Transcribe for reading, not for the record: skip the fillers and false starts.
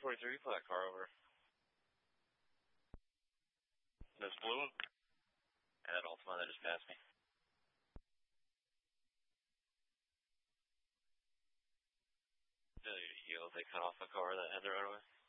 43, pull that car over. This blue one? And that Altima that just passed me. Failure to yield, they cut off the car that had the right away.